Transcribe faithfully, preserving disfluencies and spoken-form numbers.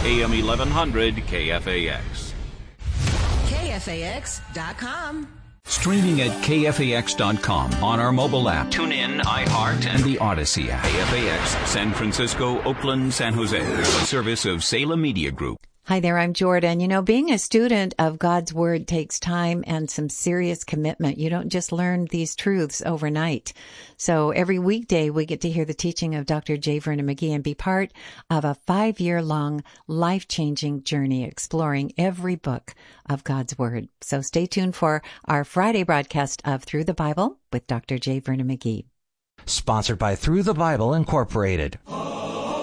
A M eleven hundred K F A X. K F A X dot com. Streaming at K F A X dot com on our mobile app, TuneIn, iHeart, and the Odyssey app. K F A X, San Francisco, Oakland, San Jose. A service of Salem Media Group. Hi there, I'm Jordan. You know, being a student of God's Word takes time and some serious commitment. You don't just learn these truths overnight. So every weekday we get to hear the teaching of Doctor J. Vernon McGee and be part of a five-year-long, life-changing journey exploring every book of God's Word. So stay tuned for our Friday broadcast of Through the Bible with Doctor J. Vernon McGee. Sponsored by Through the Bible Incorporated.